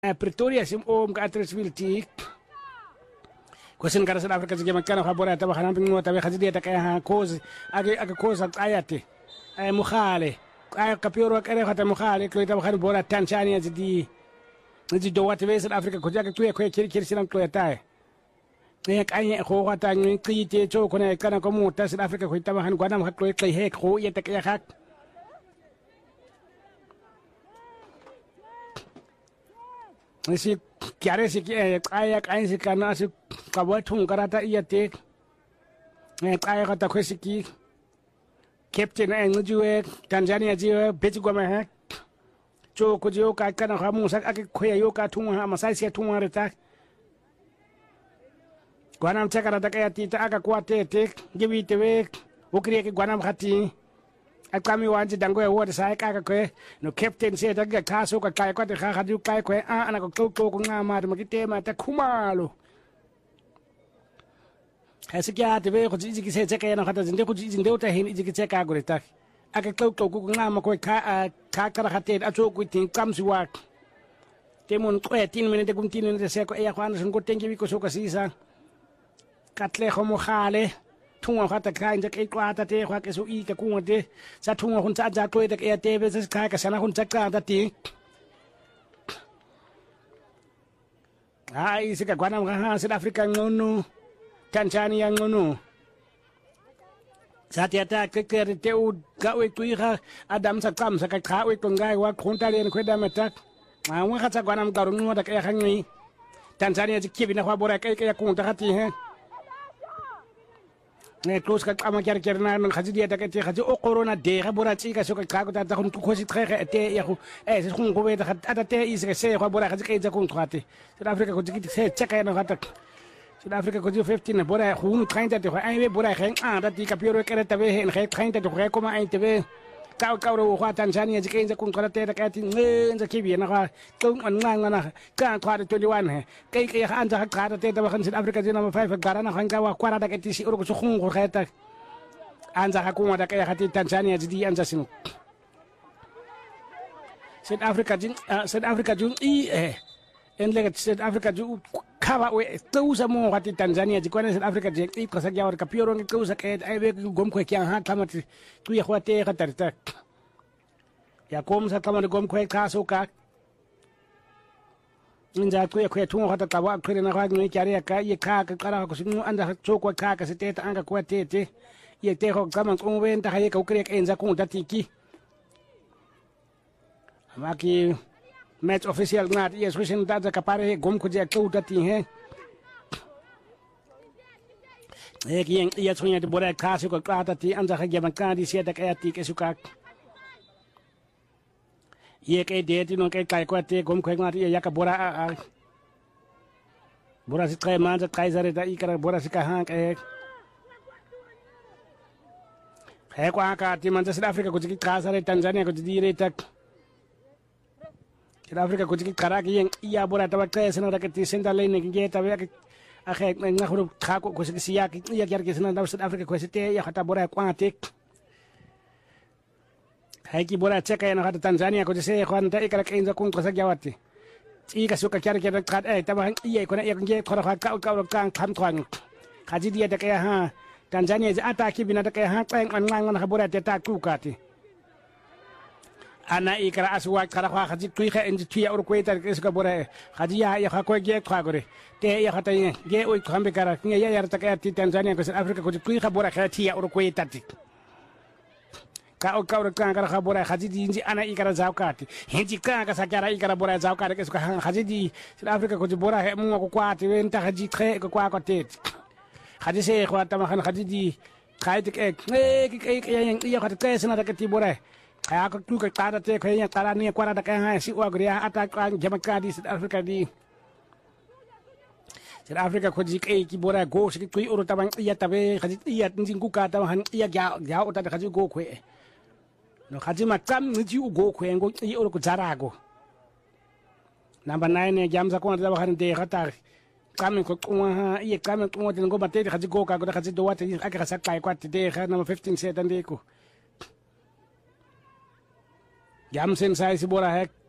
Pretoria sim ka Attersville ti kosin kara South Africa jema kana khabora ta bahana bingo ta khazidi ta kaya cause age cause ayate ay mukhale ay kapioro kare khata mukhale ko ta bahana bora Tanzania di do wat South Africa ko jaga tuye ko kiri sinan ko ta ne kanya ko khata ni qite cho ko ne kana ko mu ta South Africa ko ta bahana gwanam khat ko kai he ko ye ta kaya khak si kiare si kaya kain si kana si kawa thung karata iya te kaya kata kwesi ki captain en juwe Tanzania jiwe beti goma ha cho ko jo ka kana khamu sak ak khoya yo ka thung ha masai si thung reta gwanam chakarata kaya ti ta aka kwate te gibi te we ukriye ki gwanam khati akami wanji dango wo de sai ka ko no captain se ta ga kaso ka kai ko te kha khadu kai ko ana ko ko nga ma ma kite ma ta khumalo hasi kya te be ko ji ki se che ka na khata jinde ko ji jinde ta hin ji ki che ka gore ta aka ko nga ma ko ka khate a cho ko tin kam si wa te mon ko 10 minute kum 10 minute se ko e ya khwana sun ko tengi ko so ka sisa katle kho mo khale thunga khata kha inja ke kwata te khwa ke su I ka kunga te sa thunga hun cha ja ko te ke te be sa kha ka sana hun cha ka ta ti ai se ka kwana ha South Africa ngono Tanzania ngono sa te ta ke te u ga we tu ha adam sa kam sa ka kha we ko ngai wa khonta le ko da meta ma wa kha sa kwana ka ru no da ke kha ngi Tanzania ji ke bina khwa bora ke ya kunta khati he ne close ka ama kyar na man khaji dia ta ke khaji o corona de ga bora tsi ka so ka ko ta khun ko si tre te ya khu se khun go be ta ata te is ke se go bora khaji ke ja kun khate South Africa ko ji se cheka na khata South Africa ko ji 15 bora khun 30 te ai be bora khen ta ti ka pioro ke ta be hen khe 30 te ko ma ai te be ka ro khwa Tanzania ji ke ja kun khate ta ka ti nge ja ke bi na kha tung an ngang na ka khwa de 21 he ke an ja kha te ta khan South Africa ji na 5 gara na khan ka wa kwara da ke ti si ro ko so khun go khata anza hakuma da kaya khati Tanzania jidi anza sinu South Africa jun en lega South Africa ju kawa we tuza mo khati Tanzania jikwana South Africa je I kosa jawar ka pioro ngi tuza ke ai be gom ko kya ha tamati tu ya khwate khatarta ya kom sa tamani gom ko ka so ka inja ku ya ku tu khata ka wa khire na khwa ngi kyare ka ye ka ka kara ko sinu anda cho ko ka se te ta anga ko te ye te ho kama ko wen ta haye ka ukre ka enza ko tatiki amaki match official ngat yes kusin ta ka pare gom ko je ko tati he ki ye tsonya de bora ka su ko ka tati anja ha ge ban ka di se ta ka ti ke su ka ye ke de ti no ke kai ko te gom ko ngat ye ya ka bora bora si kai man ja kaiser da I kara bora si ka ha ke he kwa ka ti man South Africa ko ji ka sare Tanzania ko ji re tak South Africa ko ji kara ki ya bora ta ka sena ka ti senda le ne ge ta be a khe na khuru kha ko si ya ki ya kyar ke sena South Africa ko te ya khata bora kwa te hai ki bora cheka na khata Tanzania ko se khwan ta ikara ke inza kun ko sa jawati I ka suka kyar ke ta ta ba ye ko na ye ge khora ka ka tham thwang khaji dia ta ka ha Tanzania ji ataki bina ta kai ha tsang an ngang na bora ta ku ka ti ana ikara aswa kara kha khaji tui kha enji tui or ko ta ke suka bora khaji ya kha ko ge kha gore te ya kha ta ge oi khambe kara nge ya ta kai ti Tanzania ko South Africa ko tui kha bora kha ti ya or ko ta ti ka o ka or ka kara kha bora khaji di inji ana ikara zaw ka ti hinji ka ka sa kara ikara bora zaw ka ke suka khaji di South Africa ko bora he mu ko kwa ti wen ta khaji tre ko kwa ko te khaji se khwa ta ma khan khaji di khai te ke ya kha te sena ta ke ti bora kaya ko tu ka ta te khe ya tara ni kwara ta ka ha si wa gria ata ka jamaka di South Africa di South Africa ko ji ke ki bora go si tu uru ta bang ya ta be khaji ya njin ku ka ta han ya ya o ta khaji go khwe no khaji ma kam ni ji u go khwe ngo I uru ko jarago number 9 ne jamza ko ta ba khan te khata kami ko ha ye kami ko mo ngo bate khaji go ka ko khaji do wate aka sa kai kwat de kha number 15 se tan de ko jam sen sai si bora hek